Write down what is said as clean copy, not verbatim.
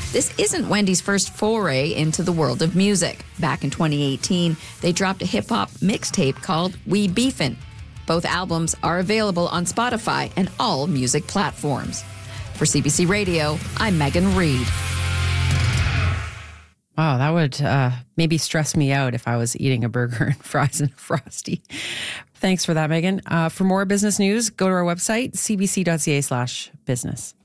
This isn't Wendy's first foray into the world of music. Back in 2018, they dropped a hip-hop mixtape called We Beefin'. Both albums are available on Spotify and all music platforms. For CBC Radio, I'm Megan Reid. Wow, that would maybe stress me out if I was eating a burger and fries and a Frosty. Thanks for that, Megan. For more business news, go to our website, cbc.ca/business.